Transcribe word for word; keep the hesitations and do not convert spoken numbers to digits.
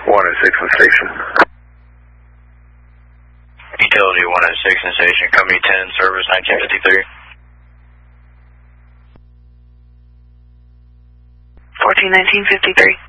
one oh six and station. Utility one oh six and station, Company ten, service nineteen fifty-three. fourteen nineteen fifty-three.